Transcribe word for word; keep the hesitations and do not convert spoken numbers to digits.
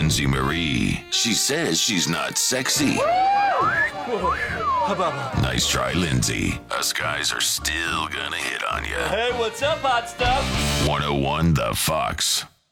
Lindsay Marie. She says she's not sexy. Nice try, Lindsay. Us guys are still gonna hit on you. Hey, what's up, hot stuff? one oh one The Fox.